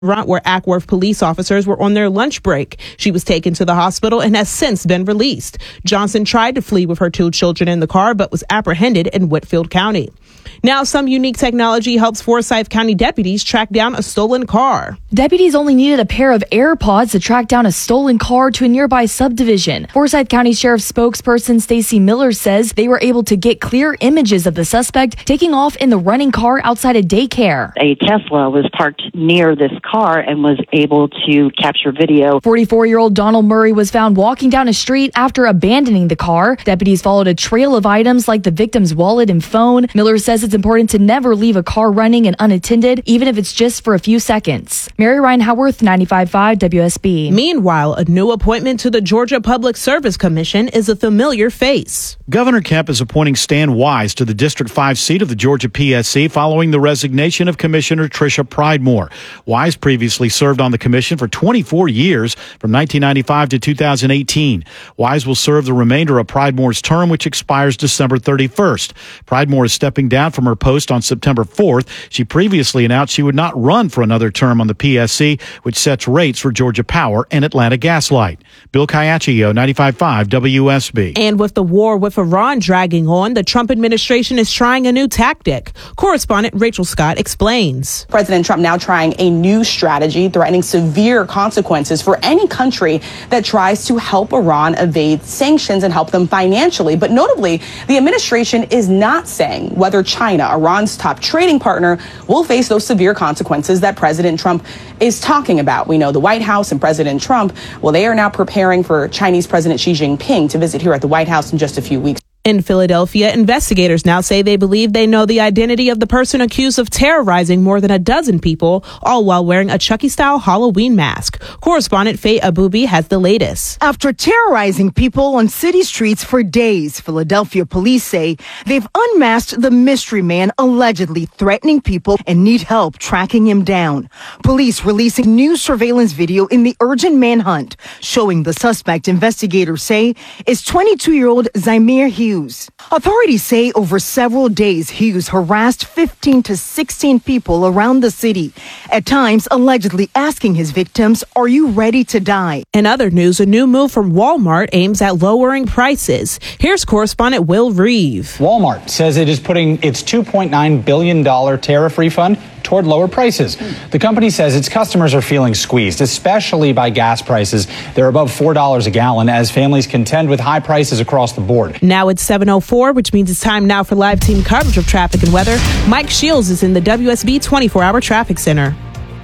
where Ackworth police officers were on their lunch break. She was taken to the hospital and has since been released. Johnson tried to flee with her 2 children in the car, but was apprehended in Whitfield County. Now, some unique technology helps Forsyth County deputies track down a stolen car. Deputies only needed a pair of AirPods to track down a stolen car to a nearby subdivision. Forsyth County Sheriff spokesperson Stacy Miller says they were able to get clear images of the suspect taking off in the running car outside a daycare. A Tesla was parked near this car and was able to capture video. 44-year-old Donald Murray was found walking down a street after abandoning the car. Deputies followed a trail of items like the victim's wallet and phone. Miller says it's important to never leave a car running and unattended, even if it's just for a few seconds. Mary Ryan Howarth, 95.5 WSB. Meanwhile, a new appointment to the Georgia Public Service Commission is a familiar face. Governor Kemp is appointing Stan Wise to the District 5 seat of the Georgia PSC following the resignation of Commissioner Tricia Pridemore. Wise previously served on the commission for 24 years from 1995 to 2018. Wise will serve the remainder of Pridemore's term, which expires December 31st. Pridemore is stepping down from her post on September 4th. She previously announced she would not run for another term on the PSC, which sets rates for Georgia Power and Atlanta Gaslight. Bill Caiaccio, 95.5 WSB. And with the war with Iran dragging on, the Trump administration is trying a new tactic. Correspondent Rachel Scott explains. President Trump now trying a new strategy, threatening severe consequences for any country that tries to help Iran evade sanctions and help them financially. But notably, the administration is not saying whether China, Iran's top trading partner, will face those severe consequences that President Trump is talking about. We know the White House and President Trump, well, they are now preparing for Chinese President Xi Jinping to visit here at the White House in just a few weeks. In Philadelphia, investigators now say they believe they know the identity of the person accused of terrorizing more than a dozen people, all while wearing a Chucky-style Halloween mask. Correspondent Faye Abubi has the latest. After terrorizing people on city streets for days, Philadelphia police say they've unmasked the mystery man allegedly threatening people and need help tracking him down. Police releasing new surveillance video in the urgent manhunt, showing the suspect investigators say is 22-year-old Zymir Hughes. Authorities say over several days, Hughes harassed 15 to 16 people around the city, at times allegedly asking his victims, "Are you ready to die?" In other news, a new move from Walmart aims at lowering prices. Here's correspondent Will Reeve. Walmart says it is putting its $2.9 billion tariff refund toward lower prices. The company says its customers are feeling squeezed, especially by gas prices. They're above $4 a gallon as families contend with high prices across the board. Now it's 7:04, which means it's time now for live team coverage of traffic and weather. Mike Shields is in the WSB 24-hour traffic center.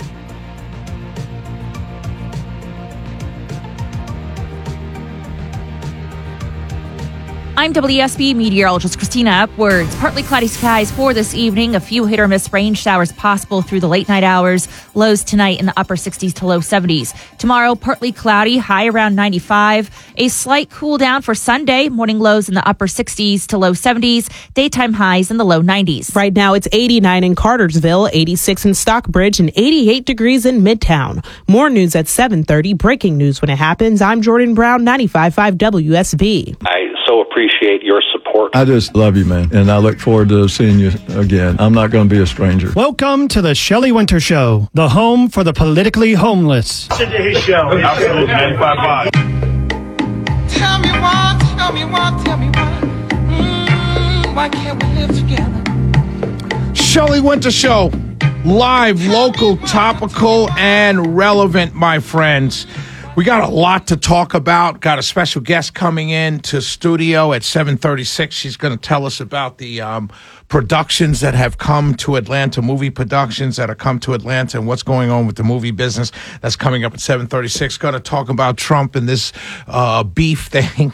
I'm WSB meteorologist Christina Upwards. Partly cloudy skies for this evening. A few hit or miss rain showers possible through the late night hours. Lows tonight in the upper 60s to low 70s. Tomorrow, partly cloudy, high around 95. A slight cool down for Sunday. Morning lows in the upper 60s to low 70s. Daytime highs in the low 90s. Right now, it's 89 in Cartersville, 86 in Stockbridge, and 88 degrees in Midtown. More news at 7:30. Breaking news when it happens. I'm Jordan Brown, 95.5 WSB. I so appreciate your support. I just love you, man, and I look forward to seeing you again. I'm not going to be a stranger. Welcome to the Shelley Winter Show, the home for the politically homeless. Today's show. Absolutely, 95.5. Tell me why, tell me why, tell me why. Why can't we live together? Shelley Winter Show. Live, local, topical, and relevant, my friends. We got a lot to talk about. Got a special guest coming in to studio at 7:36. She's going to tell us about the productions that have come to Atlanta, movie productions that have come to Atlanta, and what's going on with the movie business. That's coming up at 7:36. Going to talk about Trump and this beef thing.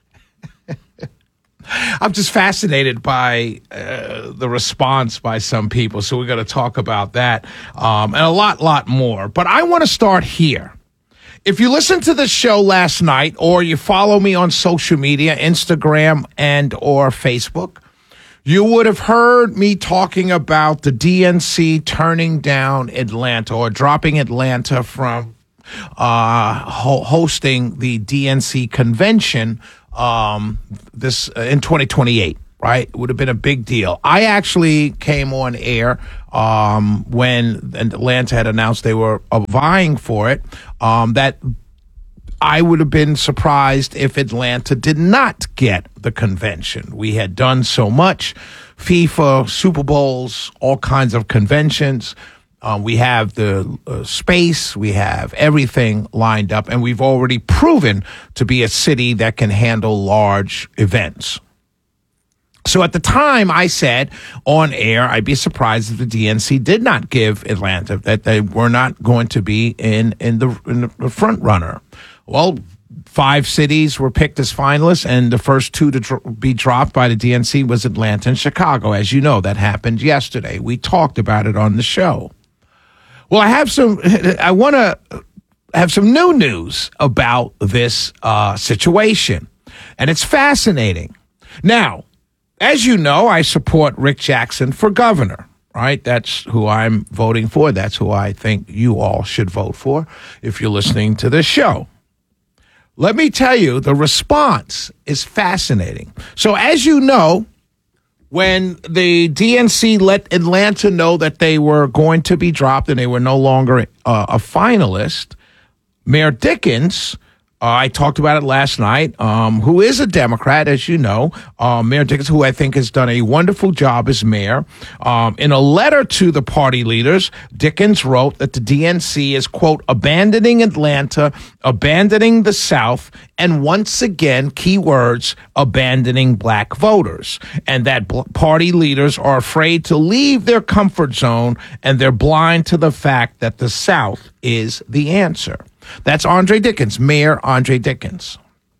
I'm just fascinated by the response by some people. So we're going to talk about that and a lot more. But I want to start here. If you listened to the show last night or you follow me on social media, Instagram and or Facebook, you would have heard me talking about the DNC turning down Atlanta or dropping Atlanta from hosting the DNC convention this in 2028. Right? It would have been a big deal. I actually came on air when Atlanta had announced they were vying for it, that I would have been surprised if Atlanta did not get the convention. We had done so much, FIFA, Super Bowls, all kinds of conventions. We have the space, we have everything lined up, and we've already proven to be a city that can handle large events. So at the time, I said on air, I'd be surprised if the DNC did not give Atlanta, that they were not going to be in the front runner. Well, 5 cities were picked as finalists, and the first 2 to be dropped by the DNC was Atlanta and Chicago. As you know, that happened yesterday. We talked about it on the show. Well, I want to have some new news about this situation, and it's fascinating. Now, as you know, I support Rick Jackson for governor, right? That's who I'm voting for. That's who I think you all should vote for if you're listening to this show. Let me tell you, the response is fascinating. So as you know, when the DNC let Atlanta know that they were going to be dropped and they were no longer a finalist, Mayor Dickens, I talked about it last night, who is a Democrat, as you know, Mayor Dickens, who I think has done a wonderful job as mayor. In a letter to the party leaders, Dickens wrote that the DNC is, quote, abandoning Atlanta, abandoning the South, and once again, key words, abandoning black voters. And that party leaders are afraid to leave their comfort zone, and they're blind to the fact that the South is the answer. That's Andre Dickens, Mayor Andre Dickens.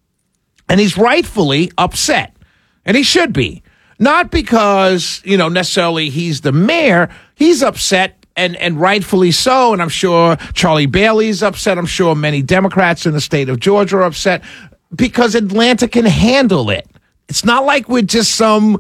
And he's rightfully upset. And he should be. Not because, necessarily he's the mayor. He's upset, and rightfully so. And I'm sure Charlie Bailey's upset. I'm sure many Democrats in the state of Georgia are upset because Atlanta can handle it. It's not like we're just some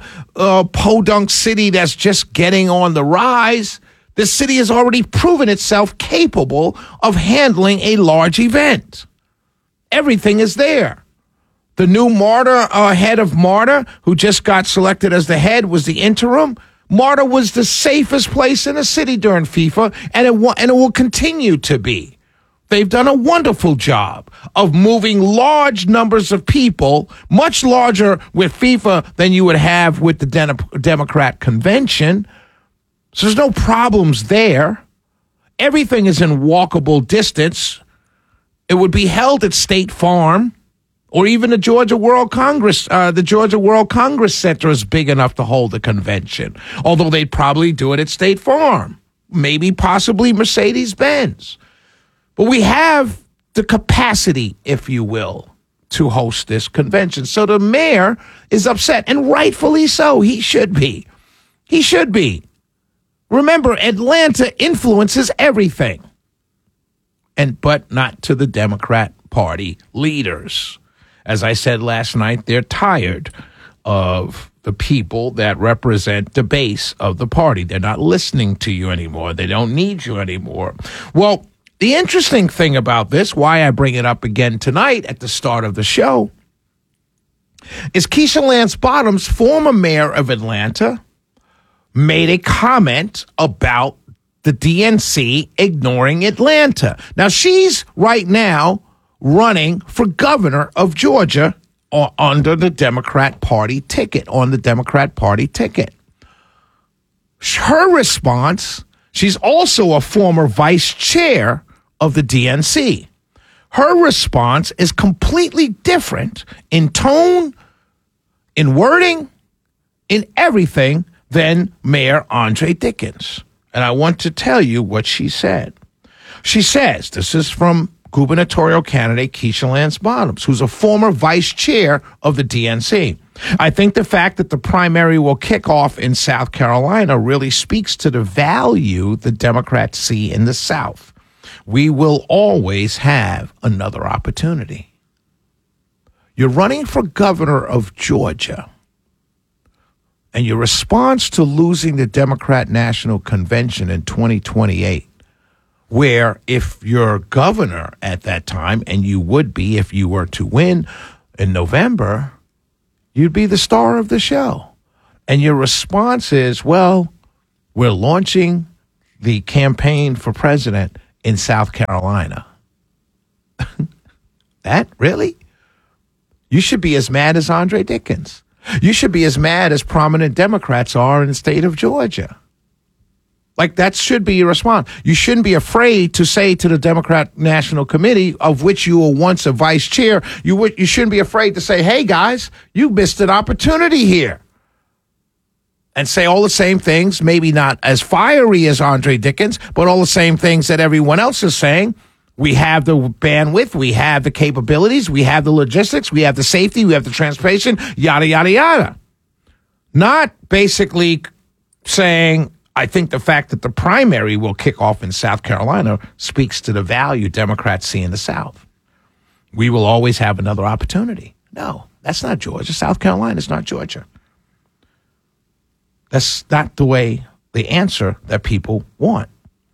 podunk city that's just getting on the rise. The city has already proven itself capable of handling a large event. Everything is there. The new MARTA head of MARTA, who just got selected as the head, was the interim. MARTA was the safest place in the city during FIFA, and it will continue to be. They've done a wonderful job of moving large numbers of people, much larger with FIFA than you would have with the Democrat convention. So there's no problems there. Everything is in walkable distance. It would be held at State Farm or even the Georgia World Congress. The Georgia World Congress Center is big enough to hold a convention, although they'd probably do it at State Farm, maybe possibly Mercedes-Benz. But we have the capacity, if you will, to host this convention. So the mayor is upset, and rightfully so. He should be. He should be. Remember, Atlanta influences everything, but not to the Democrat Party leaders. As I said last night, they're tired of the people that represent the base of the party. They're not listening to you anymore. They don't need you anymore. Well, the interesting thing about this, why I bring it up again tonight at the start of the show, is Keisha Lance Bottoms, former mayor of Atlanta, made a comment about the DNC ignoring Atlanta. Now, she's right now running for governor of Georgia under the Democrat Party ticket, on the Democrat Party ticket. Her response, she's also a former vice chair of the DNC. Her response is completely different in tone, in wording, in everything than Mayor Andre Dickens. And I want to tell you what she said. She says, this is from gubernatorial candidate Keisha Lance Bottoms, who's a former vice chair of the DNC. I think the fact that the primary will kick off in South Carolina really speaks to the value the Democrats see in the South. We will always have another opportunity. You're running for governor of Georgia, and your response to losing the Democrat National Convention in 2028, where if you're governor at that time, and you would be if you were to win in November, you'd be the star of the show. And your response is, well, We're launching the campaign for president in South Carolina. That, really? You should be as mad as Andre Dickens. You should be as mad as prominent Democrats are in the state of Georgia. Like, that should be your response. You shouldn't be afraid to say to the Democrat National Committee, of which you were once a vice chair, you shouldn't be afraid to say, hey, guys, you missed an opportunity here. And say all the same things, maybe not as fiery as Andre Dickens, but all the same things that everyone else is saying. We have the bandwidth, we have the capabilities, we have the logistics, we have the safety, we have the transportation, yada, yada, yada. Not basically saying, I think the fact that the primary will kick off in South Carolina speaks to the value Democrats see in the South. We will always have another opportunity. No, that's not Georgia. South Carolina is not Georgia. That's not the answer that people want.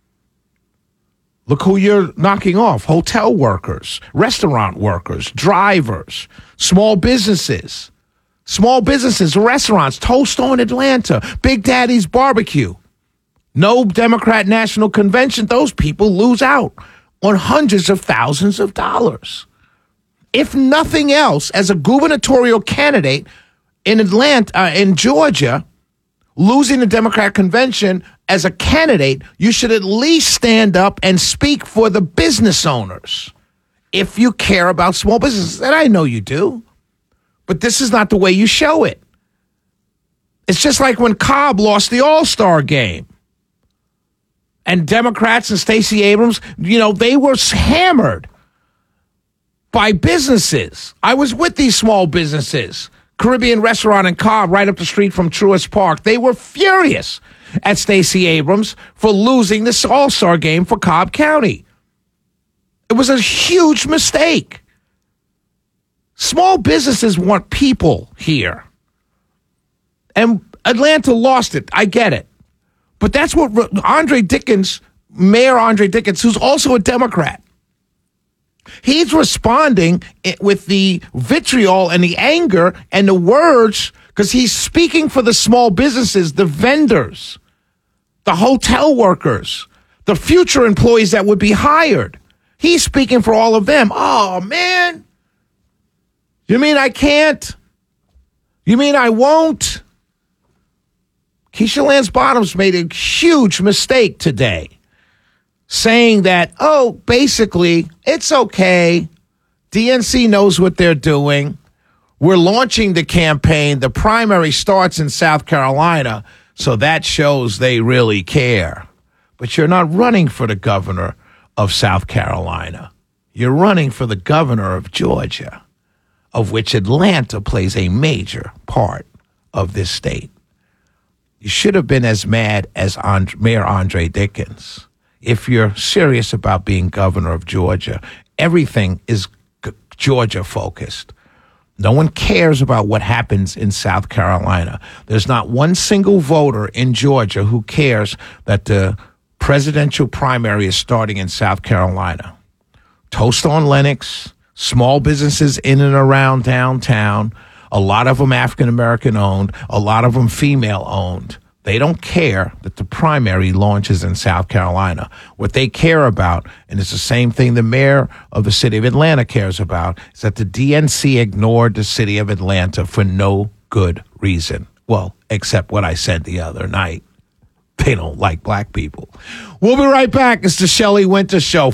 Look who you're knocking off. Hotel workers, restaurant workers, drivers, small businesses, restaurants, Toast on Atlanta, Big Daddy's Barbecue. No Democrat National Convention. Those people lose out on hundreds of thousands of dollars. If nothing else, as a gubernatorial candidate in in Georgia, losing the Democrat convention as a candidate, you should at least stand up and speak for the business owners if you care about small businesses. And I know you do, but this is not the way you show it. It's just like when Cobb lost the All-Star game. And Democrats and Stacey Abrams, they were hammered by businesses. I was with these small businesses. Caribbean restaurant in Cobb, right up the street from Truist Park. They were furious at Stacey Abrams for losing this All-Star game for Cobb County. It was a huge mistake. Small businesses want people here. And Atlanta lost it. I get it. But that's what Mayor Andre Dickens, who's also a Democrat, he's responding with the vitriol and the anger and the words because he's speaking for the small businesses, the vendors, the hotel workers, the future employees that would be hired. He's speaking for all of them. Oh, man. You mean I can't? You mean I won't? Keisha Lance Bottoms made a huge mistake today, saying that, basically, it's okay. DNC knows what they're doing. We're launching the campaign. The primary starts in South Carolina, so that shows they really care. But you're not running for the governor of South Carolina. You're running for the governor of Georgia, of which Atlanta plays a major part of this state. You should have been as mad as Mayor Andre Dickens. If you're serious about being governor of Georgia, everything is Georgia focused. No one cares about what happens in South Carolina. There's not one single voter in Georgia who cares that the presidential primary is starting in South Carolina. Toast on Lenox, small businesses in and around downtown, a lot of them African-American owned, a lot of them female owned. They don't care that the primary launches in South Carolina. What they care about, and it's the same thing the mayor of the city of Atlanta cares about, is that the DNC ignored the city of Atlanta for no good reason. Well, except what I said the other night. They don't like black people. We'll be right back. It's the Shelley Winter Show.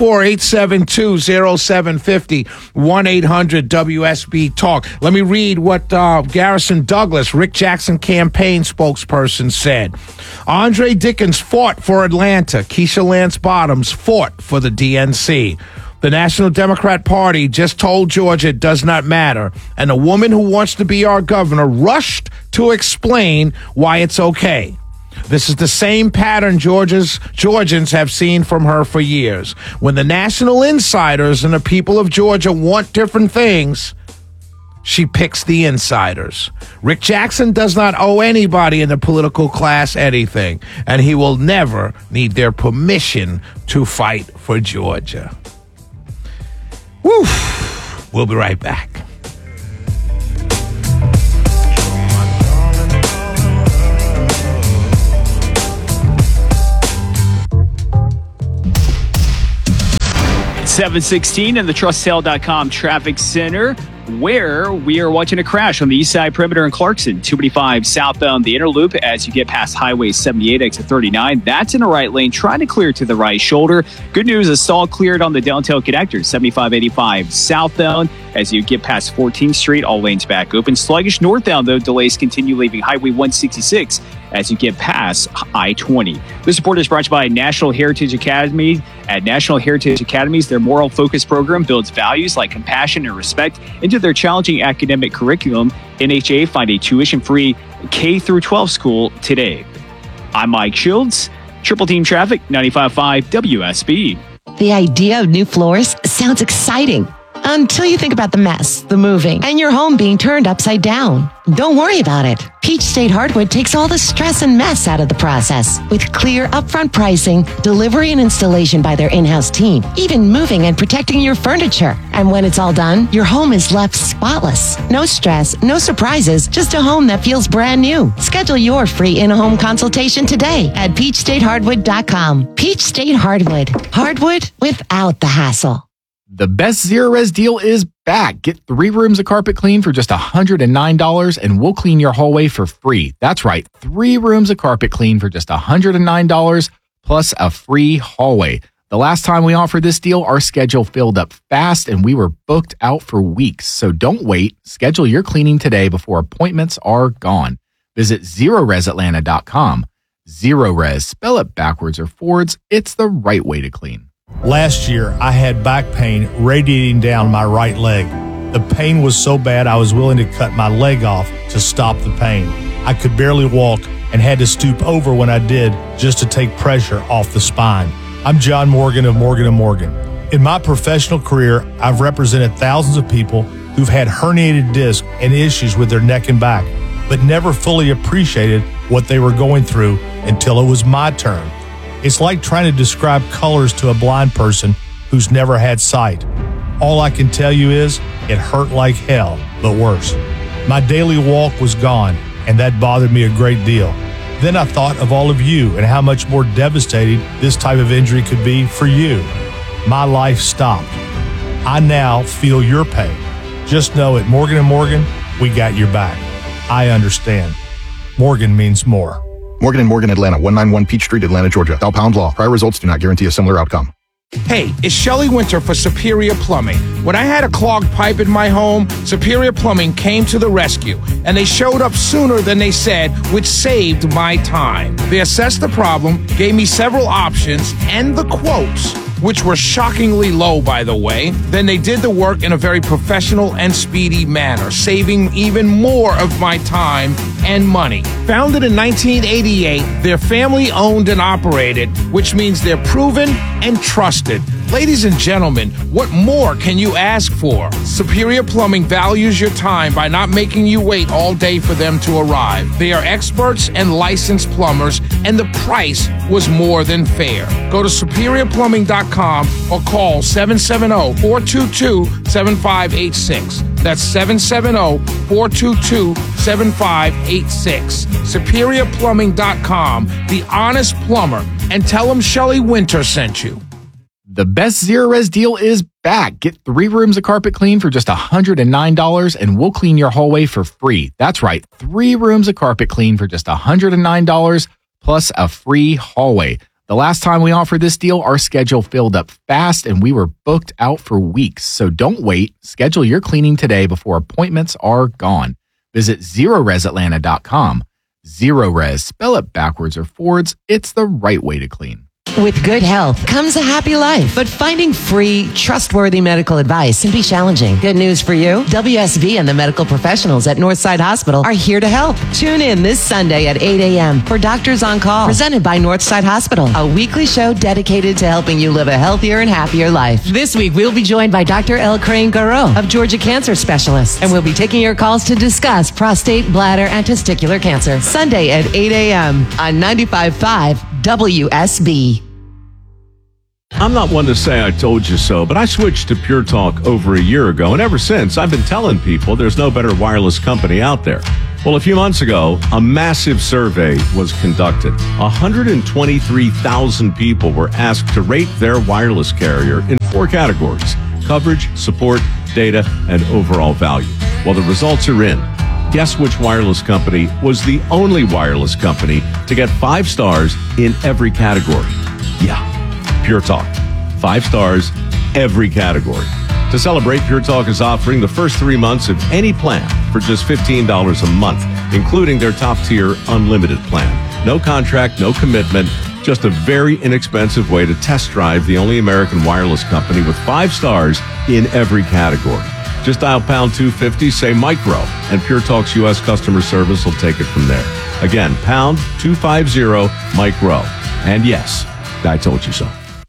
448-720-0750, 1-800-WSB-TALK. Let me read what Garrison Douglas, Rick Jackson campaign spokesperson, said. Andre Dickens fought for Atlanta. Keisha Lance Bottoms fought for the DNC. The National Democrat Party just told Georgia it does not matter. And a woman who wants to be our governor rushed to explain why it's okay. This is the same pattern Georgians have seen from her for years. When the national insiders and the people of Georgia want different things, she picks the insiders. Rick Jackson does not owe anybody in the political class anything, and he will never need their permission to fight for Georgia. Woo! We'll be right back. 716 in the TrustSale.com traffic center, where we are watching a crash on the east side perimeter in Clarkson, 285 southbound the inner loop as you get past Highway 78, exit 39. That's in the right lane, trying to clear to the right shoulder. Good news, a stall cleared on the downtown connector, 7585 southbound as you get past 14th Street, all lanes back open. Sluggish northbound, though, delays continue leaving Highway 166 as you get past I-20. This report is brought to you by National Heritage Academy. At National Heritage Academies, their moral focus program builds values like compassion and respect into their challenging academic curriculum. NHA, find a tuition-free K-12 school today. I'm Mike Shields, Triple Team Traffic, 95.5 WSB. The idea of new floors sounds exciting until you think about the mess, the moving, and your home being turned upside down. Don't worry about it. Peach State Hardwood takes all the stress and mess out of the process with clear upfront pricing, delivery and installation by their in-house team, even moving and protecting your furniture. And when it's all done, your home is left spotless. No stress, no surprises, just a home that feels brand new. Schedule your free in-home consultation today at peachstatehardwood.com. Peach State Hardwood. Hardwood without the hassle. The best Zerorez deal is back. Get 3 rooms of carpet clean for just $109 and we'll clean your hallway for free. That's right, 3 rooms of carpet clean for just $109 plus a free hallway. The last time we offered this deal, our schedule filled up fast and we were booked out for weeks. So don't wait. Schedule your cleaning today before appointments are gone. Visit ZerorezAtlanta.com. Zerorez, spell it backwards or forwards. It's the right way to clean. Last year, I had back pain radiating down my right leg. The pain was so bad I was willing to cut my leg off to stop the pain. I could barely walk and had to stoop over when I did just to take pressure off the spine. I'm John Morgan of Morgan & Morgan. In my professional career, I've represented thousands of people who've had herniated discs and issues with their neck and back, but never fully appreciated what they were going through until it was my turn. It's like trying to describe colors to a blind person who's never had sight. All I can tell you is it hurt like hell, but worse. My daily walk was gone, and that bothered me a great deal. Then I thought of all of you and how much more devastating this type of injury could be for you. My life stopped. I now feel your pain. Just know at Morgan & Morgan, we got your back. I understand. Morgan means more. Morgan & Morgan, Atlanta, 191 Peach Street, Atlanta, Georgia. Bell Pound Law. Prior results do not guarantee a similar outcome. Hey, it's Shelley Winter for Superior Plumbing. When I had a clogged pipe in my home, Superior Plumbing came to the rescue, and they showed up sooner than they said, which saved my time. They assessed the problem, gave me several options, and the quotes, which were shockingly low, by the way. Then they did the work in a very professional and speedy manner, saving even more of my time and money. Founded in 1988, they're family owned and operated, which means they're proven and trusted. Ladies and gentlemen, what more can you ask for? Superior Plumbing values your time by not making you wait all day for them to arrive. They are experts and licensed plumbers, and the price was more than fair. Go to superiorplumbing.com or call 770-422-7586. That's 770-422-7586. SuperiorPlumbing.com, the honest plumber, and tell them Shelley Winter sent you. The best Zerorez deal is back. Get 3 rooms of carpet clean for just $109 and we'll clean your hallway for free. That's right, 3 rooms of carpet clean for just $109 plus a free hallway. The last time we offered this deal, our schedule filled up fast and we were booked out for weeks. So don't wait. Schedule your cleaning today before appointments are gone. Visit ZerorezAtlanta.com. Zerorez, spell it backwards or forwards. It's the right way to clean. With good health comes a happy life, but finding free, trustworthy medical advice can be challenging. Good news for you. WSB and the medical professionals at Northside Hospital are here to help. Tune in this Sunday at 8 a.m. for Doctors on Call, presented by Northside Hospital, a weekly show dedicated to helping you live a healthier and happier life. This week, we'll be joined by Dr. L. Crane Garreau of Georgia Cancer Specialists, and we'll be taking your calls to discuss prostate, bladder, and testicular cancer. Sunday at 8 a.m. on 95.5 WSB. I'm not one to say I told you so, but I switched to Pure Talk over a year ago, and ever since, I've been telling people there's no better wireless company out there. Well, a few months ago, a massive survey was conducted. 123,000 people were asked to rate their wireless carrier in 4 categories: coverage, support, data, and overall value. Well, the results are in. Guess which wireless company was the only wireless company to get 5 stars in every category? Yeah, Pure Talk. 5 stars, every category. To celebrate, Pure Talk is offering the first 3 months of any plan for just $15 a month, including their top-tier unlimited plan. No contract, no commitment, just a very inexpensive way to test drive the only American wireless company with 5 stars in every category. Just dial pound 250, say micro, and Pure Talk's U.S. customer service will take it from there. Again, pound 250 micro. And yes, I told you so.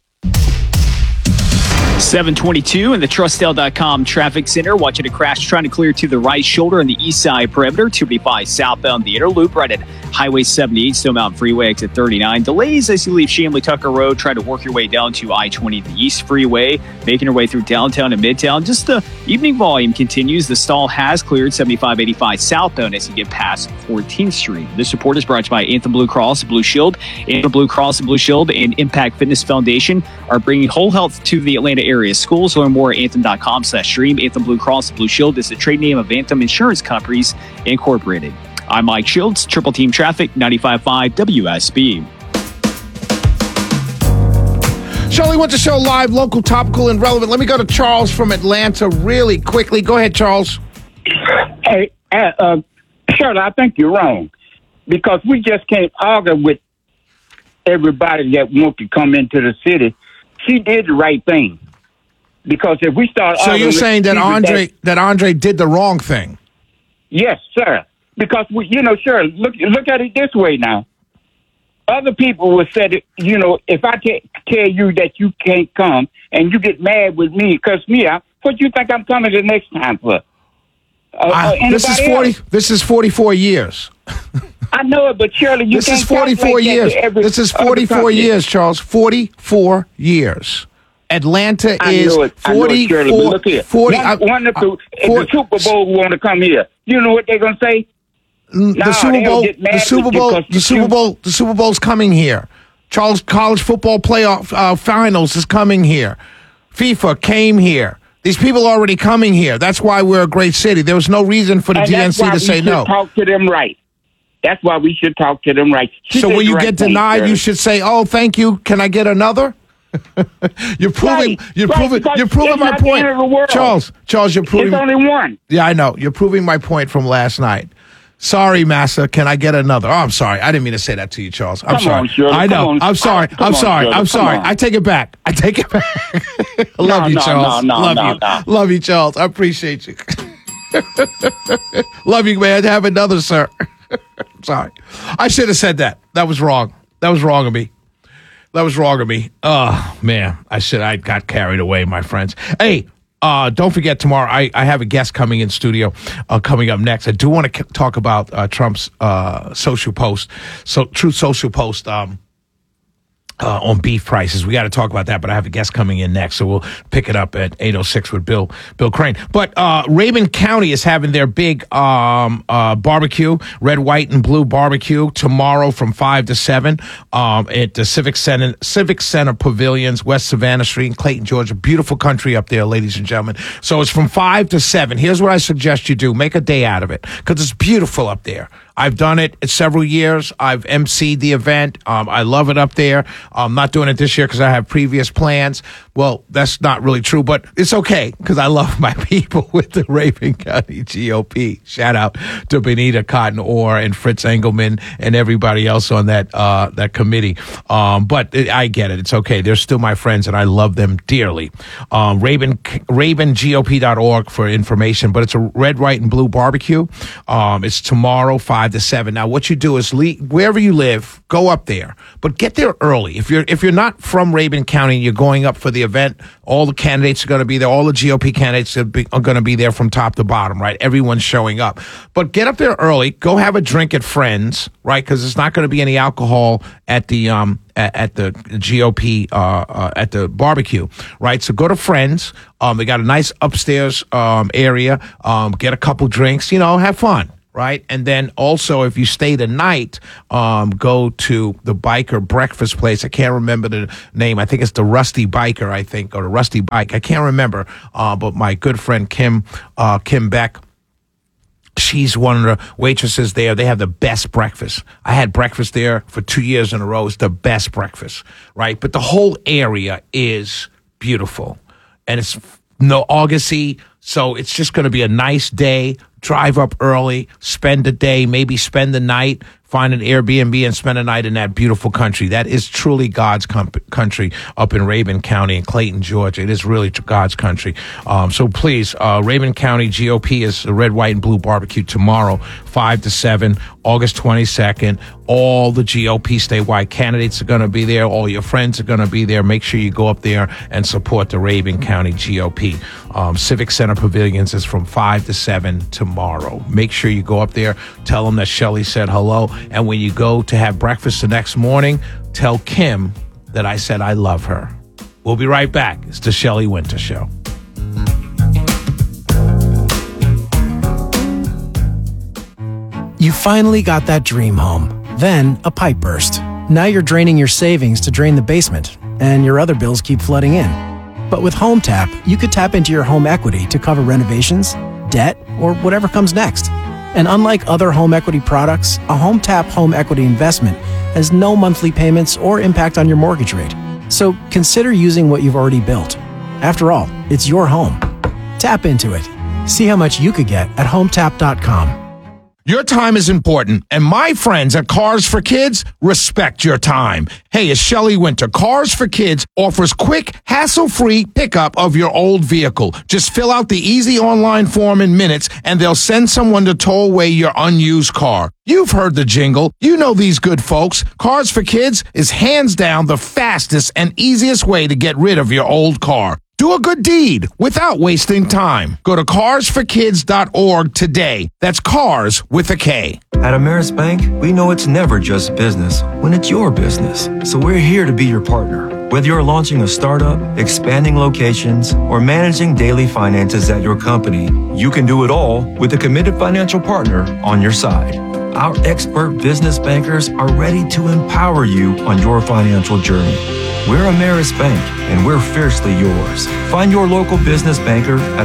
722 in the TrustL.com traffic center. Watching a crash trying to clear to the right shoulder on the east side perimeter. 285 southbound the inner loop right at Highway 78, Stone Mountain Freeway, exit 39. Delays as you leave Chamblee Tucker Road. Try to work your way down to I-20, the East Freeway. Making your way through downtown and midtown. Just the evening volume continues. The stall has cleared 7585 southbound as you get past 14th Street. This report is brought to you by Anthem Blue Cross Blue Shield. Anthem Blue Cross and Blue Shield and Impact Fitness Foundation are bringing whole health to the Atlanta area schools. Learn more at anthem.com/stream. Anthem Blue Cross Blue Shield is the trade name of Anthem Insurance Companies Incorporated. I'm Mike Shields, Triple Team Traffic, 95.5 WSB. Shirley Winter Show live, local, topical, and relevant. Let me go to Charles from Atlanta really quickly. Go ahead, Charles. Hey, Shirley, I think you're wrong because we just can't argue with everybody that wants to come into the city. She did the right thing because if we start, so you're saying that Andre did the wrong thing? Yes, sir. Because sure. Look at it this way now. Other people would say, if I tell you that you can't come and you get mad with me, because what do you think I'm coming the next time for? This is 44 years. I know it, but Shirley, you this can't. Is 44 years. This is 44 years, Charles. 44 years. Atlanta is 44. Look here. If the Super Bowl want to come here, you know what they're gonna say? The Super Bowl's coming here. Charles, college football playoff finals is coming here. FIFA came here. These people are already coming here. That's why we're a great city. There was no reason for the DNC to say no. Talk to them right. That's why we should talk to them right. So when you get denied, you should say, "Oh, thank you. Can I get another?" You're proving my point, Charles. You're proving. It's only one. Yeah, I know. You're proving my point from last night. Sorry, Massa. Can I get another? Oh, I'm sorry. I didn't mean to say that to you, Charles. I'm sorry. I know. I'm sorry. I'm sorry. I take it back. I love you, Charles. Love you, Charles. I appreciate you. Love you, man. Have another, sir. Sorry. I should have said that. That was wrong. That was wrong of me. Oh, man. I got carried away, my friends. Hey, don't forget tomorrow, I have a guest coming in studio coming up next. I do want to talk about Trump's social post, Truth Social post on beef prices. We got to talk about that, but I have a guest coming in next, so we'll pick it up at 8:06 with Bill Crane. But Rabun County is having their big barbecue, red, white, and blue barbecue tomorrow from 5 to 7 at the Civic Center Pavilions, West Savannah Street in Clayton, Georgia. Beautiful country up there, ladies and gentlemen. So it's from 5 to 7. Here's what I suggest you do. Make a day out of it because it's beautiful up there. I've done it several years. I've emceed the event. I love it up there. I'm not doing it this year because I have previous plans. Well, that's not really true, but it's okay because I love my people with the Rabun County GOP. Shout out to Benita Cotton Orr and Fritz Engelman and everybody else on that committee. But I get it. It's okay. They're still my friends, and I love them dearly. RabunGOP.org for information. But it's a red, white, and blue barbecue. It's tomorrow, 5 to 7. Now, what you do is wherever you live, go up there, but get there early. If you're not from Rabun County and you're going up for the event, all the candidates are going to be there. All the GOP candidates are going to be there from top to bottom, right? Everyone's showing up. But get up there early. Go have a drink at Friends, right? Because there's not going to be any alcohol at the GOP at the barbecue, right? So go to Friends. They got a nice upstairs area. Get a couple drinks. Have fun. right? And then also, if you stay the night, go to the biker breakfast place. I can't remember the name. I think it's the Rusty Biker, or the Rusty Bike. I can't remember. But my good friend Kim Beck, she's one of the waitresses there. They have the best breakfast. I had breakfast there for 2 years in a row. It's the best breakfast, right? But the whole area is beautiful. And it's no Augusty, so it's just going to be a nice day. Drive up early, spend the day, maybe spend the night, find an Airbnb and spend a night in that beautiful country. That is truly God's country up in Rabun County in Clayton, Georgia. It is really God's country. So please, Rabun County GOP is the Red, White, and Blue Barbecue tomorrow, 5 to 7, August 22nd. All the GOP statewide candidates are going to be there. All your friends are going to be there. Make sure you go up there and support the Rabun County GOP. Civic Center Pavilions is from 5 to 7 tomorrow. Make sure you go up there. Tell them that Shelly said hello. And when you go to have breakfast the next morning, tell Kim that I said I love her. We'll be right back. It's the Shelly Winter Show. You finally got that dream home. Then a pipe burst. Now you're draining your savings to drain the basement, and your other bills keep flooding in. But with Home Tap, you could tap into your home equity to cover renovations, debt, or whatever comes next. And unlike other home equity products, a Home Tap home equity investment has no monthly payments or impact on your mortgage rate. So consider using what you've already built. After all, it's your home. Tap into it. See how much you could get at HomeTap.com. Your time is important, and my friends at Cars for Kids respect your time. Hey, it's Shelly Winter. Cars for Kids offers quick, hassle-free pickup of your old vehicle. Just fill out the easy online form in minutes, and they'll send someone to tow away your unused car. You've heard the jingle. You know these good folks. Cars for Kids is hands down the fastest and easiest way to get rid of your old car. Do a good deed without wasting time. Go to carsforkids.org today. That's cars with a K. At Ameris Bank, we know it's never just business when it's your business. So we're here to be your partner. Whether you're launching a startup, expanding locations, or managing daily finances at your company, you can do it all with a committed financial partner on your side. Our expert business bankers are ready to empower you on your financial journey. We're Ameris Bank, and we're fiercely yours. Find your local business banker at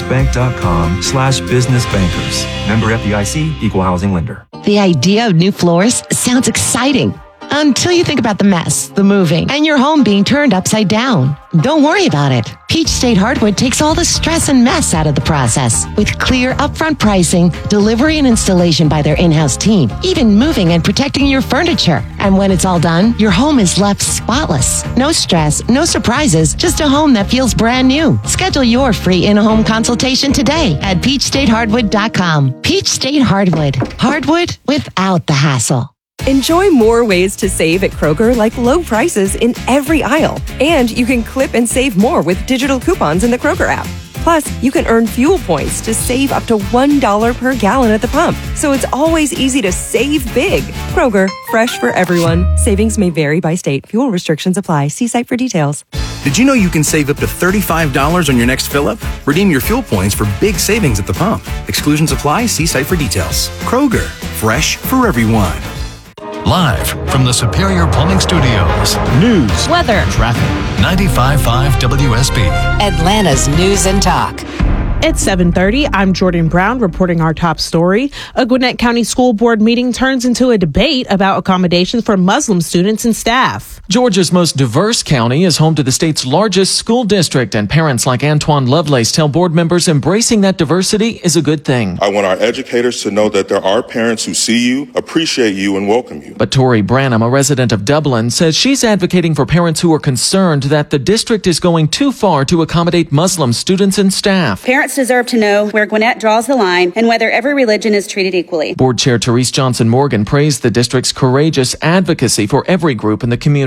amerisbank.com/businessbankers. Member FDIC, Equal Housing Lender. The idea of new floors sounds exciting. Until you think about the mess, the moving, and your home being turned upside down. Don't worry about it. Peach State Hardwood takes all the stress and mess out of the process. With clear upfront pricing, delivery and installation by their in-house team, even moving and protecting your furniture. And when it's all done, your home is left spotless. No stress, no surprises, just a home that feels brand new. Schedule your free in-home consultation today at peachstatehardwood.com. Peach State Hardwood. Hardwood without the hassle. Enjoy more ways to save at Kroger, like low prices in every aisle. And you can clip and save more with digital coupons in the Kroger app. Plus, you can earn fuel points to save up to $1 per gallon at the pump. So it's always easy to save big. Kroger, fresh for everyone. Savings may vary by state. Fuel restrictions apply. See site for details. Did you know you can save up to $35 on your next fill-up? Redeem your fuel points for big savings at the pump. Exclusions apply. See site for details. Kroger, fresh for everyone. Live from the Superior Plumbing Studios. News, weather, traffic. 95.5 WSB. Atlanta's News and Talk. It's 7:30. I'm Jordan Brown reporting our top story. A Gwinnett County School Board meeting turns into a debate about accommodations for Muslim students and staff. Georgia's most diverse county is home to the state's largest school district, and parents like Antoine Lovelace tell board members embracing that diversity is a good thing. I want our educators to know that there are parents who see you, appreciate you, and welcome you. But Tori Branham, a resident of Dublin, says she's advocating for parents who are concerned that the district is going too far to accommodate Muslim students and staff. Parents deserve to know where Gwinnett draws the line and whether every religion is treated equally. Board Chair Therese Johnson Morgan praised the district's courageous advocacy for every group in the community.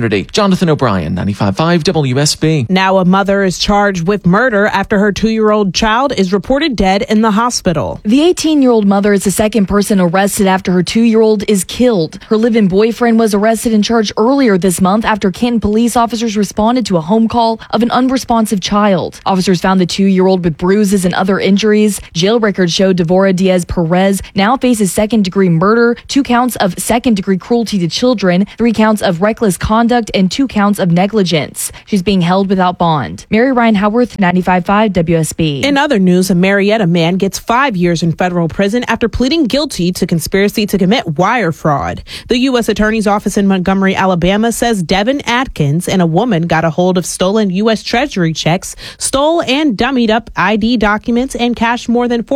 community. Jonathan O'Brien, 95.5 WSB. Now a mother is charged with murder after her 2-year-old child is reported dead in the hospital. The 18-year-old mother is the second person arrested after her 2-year-old is killed. Her live-in boyfriend was arrested and charged earlier this month after Canton police officers responded to a home call of an unresponsive child. Officers found the 2-year-old with bruises and other injuries. Jail records show Devora Diaz-Perez now faces second-degree murder, 2 counts of second-degree cruelty to children, 3 counts of reckless conduct, and 2 counts of negligence. She's being held without bond. Mary Ryan Howarth, 95.5 WSB. In other news, a Marietta man gets 5 years in federal prison after pleading guilty to conspiracy to commit wire fraud. The U.S. Attorney's Office in Montgomery, Alabama says Devin Atkins and a woman got a hold of stolen U.S. Treasury checks, stole and dummied up ID documents, and cashed more than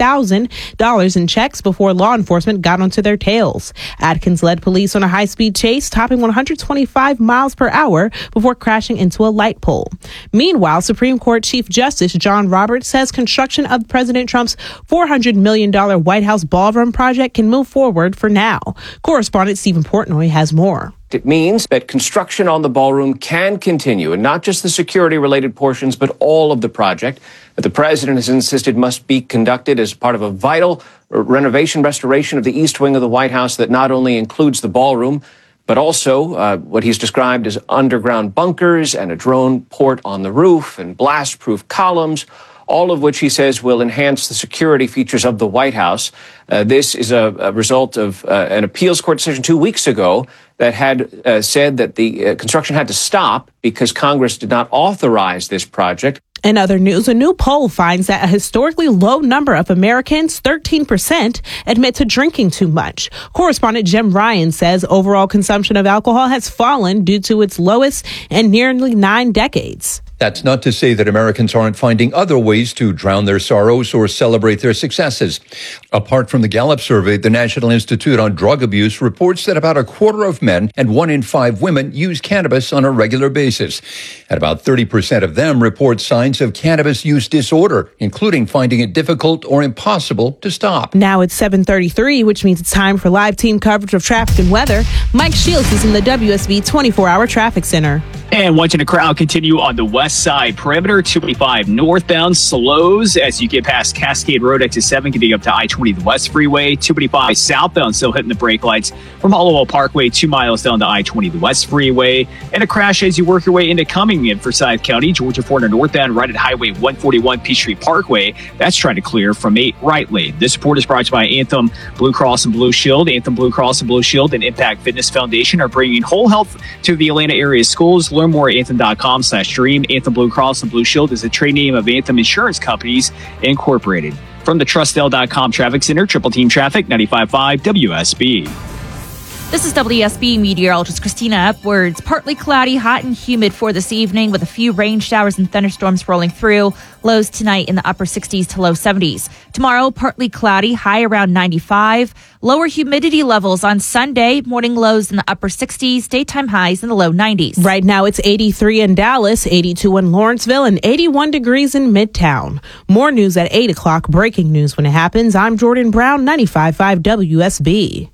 $14,000 in checks before law enforcement got onto their tails. Atkins led police on a high-speed chase, topping 125 miles per hour before crashing into a light pole. Meanwhile, Supreme Court Chief Justice John Roberts says construction of President Trump's $400 million White House ballroom project can move forward for now. Correspondent Stephen Portnoy has more. It means that construction on the ballroom can continue, and not just the security-related portions, but all of the project that the president has insisted must be conducted as part of a vital restoration of the east wing of the White House that not only includes the ballroom, but also what he's described as underground bunkers and a drone port on the roof and blast-proof columns, all of which he says will enhance the security features of the White House. This is a result of an appeals court decision 2 weeks ago that had said that the construction had to stop because Congress did not authorize this project. In other news, a new poll finds that a historically low number of Americans, 13%, admit to drinking too much. Correspondent Jim Ryan says overall consumption of alcohol has fallen due to its lowest in nearly 9 decades. That's not to say that Americans aren't finding other ways to drown their sorrows or celebrate their successes. Apart from the Gallup survey, the National Institute on Drug Abuse reports that about a quarter of men and 1 in 5 women use cannabis on a regular basis. And about 30% of them report signs of cannabis use disorder, including finding it difficult or impossible to stop. Now it's 7:33, which means it's time for live team coverage of traffic and weather. Mike Shields is in the WSB 24-hour traffic center. And watching a crowd continue on the west side perimeter, 285 northbound slows as you get past Cascade Road, exit 7, getting up to I-20 the West Freeway. 285 southbound still hitting the brake lights from Hollowell Parkway, 2 miles down to I-20 the West Freeway. And a crash as you work your way into Cumming in Forsyth County. Georgia 400 northbound right at Highway 141 Peachtree Parkway. That's trying to clear from 8 right lane. This report is brought to you by Anthem Blue Cross and Blue Shield. Anthem Blue Cross and Blue Shield and Impact Fitness Foundation are bringing whole health to the Atlanta area schools. Learn more at anthem.com/dream. Anthem Blue Cross and Blue Shield is a trade name of Anthem Insurance Companies Incorporated. From the Trustdale.com Traffic Center, Triple Team Traffic, 95.5 WSB. This is WSB meteorologist Christina Upwards. Partly cloudy, hot and humid for this evening with a few rain showers and thunderstorms rolling through. Lows tonight in the upper 60s to low 70s. Tomorrow, partly cloudy, high around 95. Lower humidity levels on Sunday. Morning lows in the upper 60s, daytime highs in the low 90s. Right now it's 83 in Dallas, 82 in Lawrenceville, and 81 degrees in Midtown. More news at 8 o'clock. Breaking news when it happens. I'm Jordan Brown, 95.5 WSB.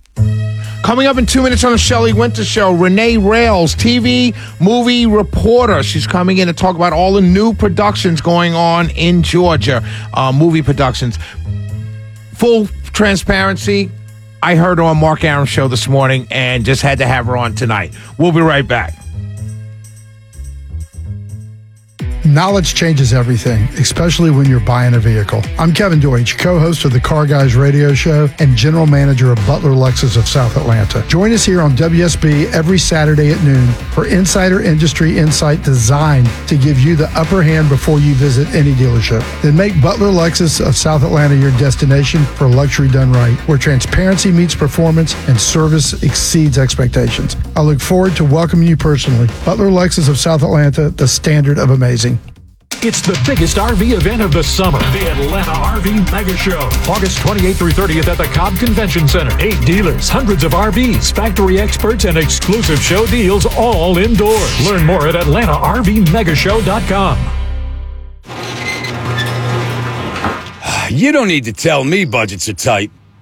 Coming up in 2 minutes on the Shelley Winter Show, Renee Rails, TV movie reporter. She's coming in to talk about all the new productions going on in Georgia, movie productions. Full transparency, I heard her on Mark Aron's show this morning and just had to have her on tonight. We'll be right back. Knowledge changes everything, especially when you're buying a vehicle. I'm Kevin Deutsch, co-host of the Car Guys radio show and general manager of Butler Lexus of South Atlanta. Join us here on WSB every Saturday at noon for insider industry insight designed to give you the upper hand before you visit any dealership. Then make Butler Lexus of South Atlanta your destination for luxury done right, where transparency meets performance and service exceeds expectations. I look forward to welcoming you personally. Butler Lexus of South Atlanta, the standard of amazing. It's the biggest RV event of the summer, the Atlanta RV Mega Show. August 28th through 30th at the Cobb Convention Center. 8 dealers, hundreds of RVs, factory experts, and exclusive show deals all indoors. Learn more at AtlantaRVMegashow.com. You don't need to tell me budgets are tight.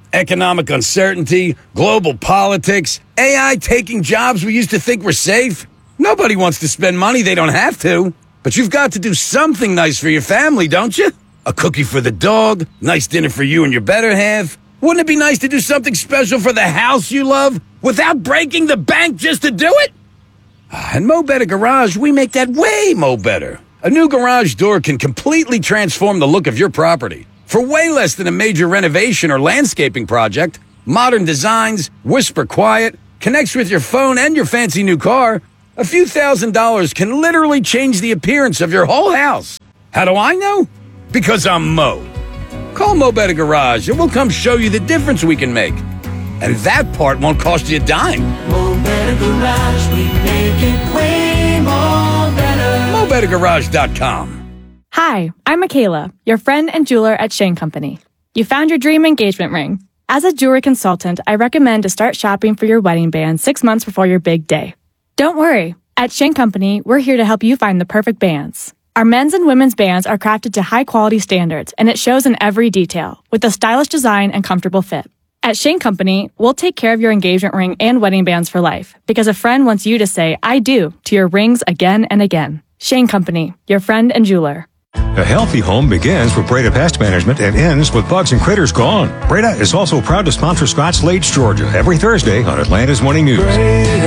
Economic uncertainty, global politics, AI taking jobs we used to think were safe. Nobody wants to spend money they don't have to. But you've got to do something nice for your family, don't you? A cookie for the dog, nice dinner for you and your better half. Wouldn't it be nice to do something special for the house you love without breaking the bank just to do it? At Mo Better Garage, we make that way mo better. A new garage door can completely transform the look of your property. For way less than a major renovation or landscaping project, modern designs, whisper quiet, connects with your phone and your fancy new car, a few $1,000s can literally change the appearance of your whole house. How do I know? Because I'm Mo. Call Mo Better Garage and we'll come show you the difference we can make. And that part won't cost you a dime. Mo Better Garage, we make it way more better. MoBetterGarage.com. Hi, I'm Michaela, your friend and jeweler at Shane Company. You found your dream engagement ring. As a jewelry consultant, I recommend to start shopping for your wedding band 6 months before your big day. Don't worry. At Shane Company, we're here to help you find the perfect bands. Our men's and women's bands are crafted to high-quality standards, and it shows in every detail, with a stylish design and comfortable fit. At Shane Company, we'll take care of your engagement ring and wedding bands for life, because a friend wants you to say, I do, to your rings again and again. Shane Company, your friend and jeweler. A healthy home begins with Breda Pest Management and ends with bugs and critters gone. Breda is also proud to sponsor Scott's Lakes, Georgia, every Thursday on Atlanta's Morning News.